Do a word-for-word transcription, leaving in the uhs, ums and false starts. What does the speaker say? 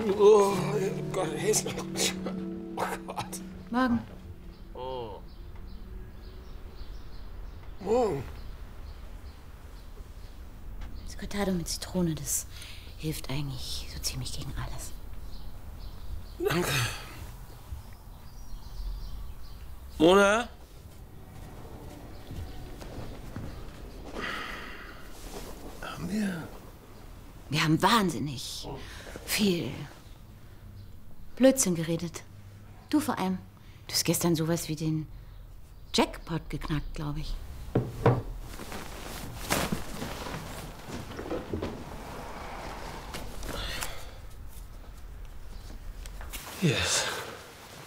Oh Gott, Hazel. Oh Gott. Morgen. Oh. Morgen. Cortado mit Zitrone, das hilft eigentlich so ziemlich gegen alles. Danke. Mona? Haben wir... Wir haben wahnsinnig viel Blödsinn geredet. Du vor allem. Du hast gestern sowas wie den Jackpot geknackt, glaube ich. Yes.